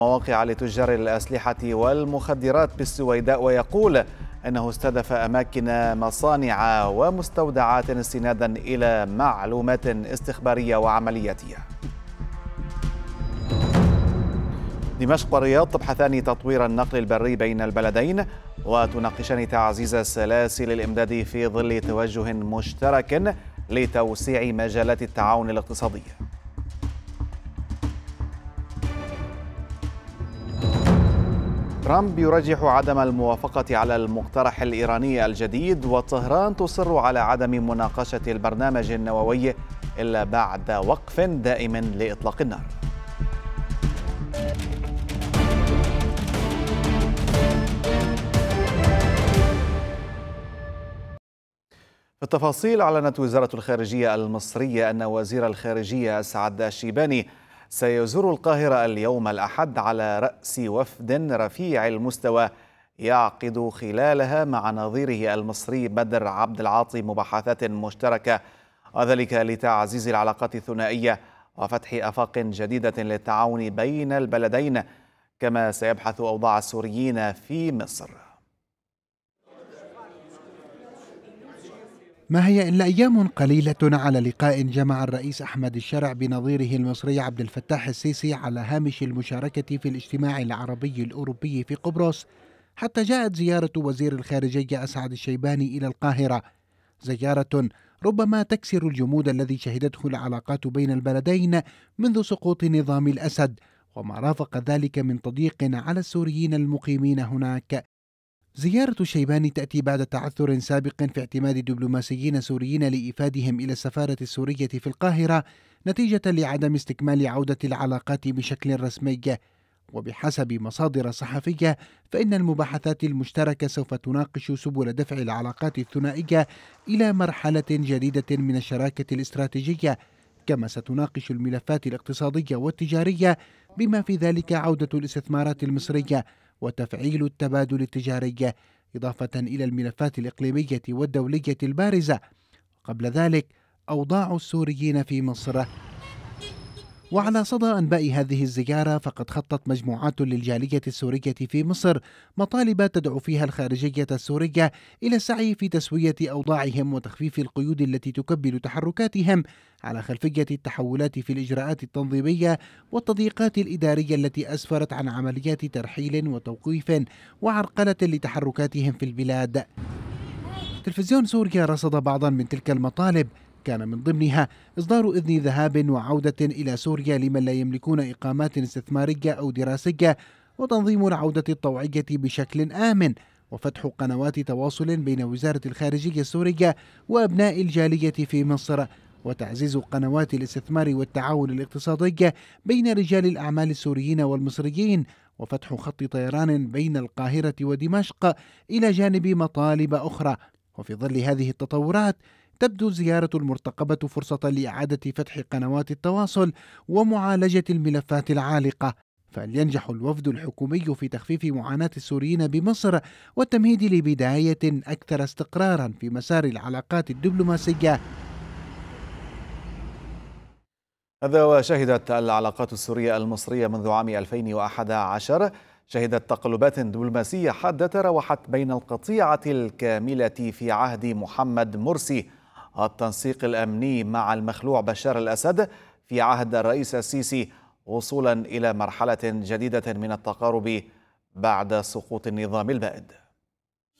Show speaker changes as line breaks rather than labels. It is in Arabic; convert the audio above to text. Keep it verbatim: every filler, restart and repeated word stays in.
مواقع لتجار الأسلحة والمخدرات بالسويداء، ويقول أنه استهدف أماكن مصانع ومستودعات استنادا إلى معلومات استخبارية وعملياتية. دمشق والرياض تبحثان تطوير النقل البري بين البلدين وتناقشان تعزيز سلاسل الإمداد في ظل توجه مشترك لتوسيع مجالات التعاون الاقتصادي. ترامب يرجح عدم الموافقة على المقترح الإيراني الجديد، وطهران تصر على عدم مناقشة البرنامج النووي إلا بعد وقف دائم لإطلاق النار. في التفاصيل، أعلنت وزارة الخارجية المصرية أن وزير الخارجية أسعد الشيباني سيزور القاهرة اليوم الأحد على رأس وفد رفيع المستوى يعقد خلالها مع نظيره المصري بدر عبد العاطي مباحثات مشتركة، وذلك لتعزيز العلاقات الثنائية وفتح آفاق جديدة للتعاون بين البلدين، كما سيبحث أوضاع السوريين في مصر.
ما هي إلا أيام قليلة على لقاء جمع الرئيس أحمد الشرع بنظيره المصري عبد الفتاح السيسي على هامش المشاركة في الاجتماع العربي الأوروبي في قبرص، حتى جاءت زيارة وزير الخارجية أسعد الشيباني إلى القاهرة، زيارة ربما تكسر الجمود الذي شهدته العلاقات بين البلدين منذ سقوط نظام الأسد، وما رافق ذلك من تضييق على السوريين المقيمين هناك. زيارة الشيباني تأتي بعد تعثر سابق في اعتماد دبلوماسيين سوريين لإيفادهم إلى السفارة السورية في القاهرة نتيجة لعدم استكمال عودة العلاقات بشكل رسمي. وبحسب مصادر صحفية فإن المباحثات المشتركة سوف تناقش سبل دفع العلاقات الثنائية إلى مرحلة جديدة من الشراكة الاستراتيجية، كما ستناقش الملفات الاقتصادية والتجارية بما في ذلك عودة الاستثمارات المصرية وتفعيل التبادل التجاري، إضافة إلى الملفات الإقليمية والدولية البارزة، قبل ذلك أوضاع السوريين في مصر. وعلى صدى أنباء هذه الزيارة فقد خطت مجموعات للجالية السورية في مصر مطالب تدعو فيها الخارجية السورية إلى السعي في تسوية أوضاعهم وتخفيف القيود التي تكبل تحركاتهم على خلفية التحولات في الإجراءات التنظيمية والتضييقات الإدارية التي أسفرت عن عمليات ترحيل وتوقيف وعرقلة لتحركاتهم في البلاد. تلفزيون سوريا رصد بعضا من تلك المطالب، كان من ضمنها إصدار إذن ذهاب وعودة إلى سوريا لمن لا يملكون إقامات استثمارية أو دراسية، وتنظيم العودة الطوعية بشكل آمن، وفتح قنوات تواصل بين وزارة الخارجية السورية وأبناء الجالية في مصر، وتعزيز قنوات الاستثمار والتعاون الاقتصادي بين رجال الأعمال السوريين والمصريين، وفتح خط طيران بين القاهرة ودمشق، إلى جانب مطالب أخرى. وفي ظل هذه التطورات تبدو الزيارة المرتقبة فرصة لإعادة فتح قنوات التواصل ومعالجة الملفات العالقة، فلينجح الوفد الحكومي في تخفيف معاناة السوريين بمصر والتمهيد لبداية أكثر استقرارا في مسار العلاقات الدبلوماسية.
هذا وشهدت العلاقات السورية المصرية منذ عام ألفين وأحد عشر شهدت تقلبات دبلوماسية حادة روحت بين القطيعة الكاملة في عهد محمد مرسي، التنسيق الأمني مع المخلوع بشار الأسد في عهد الرئيس السيسي، وصولا إلى مرحلة جديدة من التقارب بعد سقوط النظام البائد.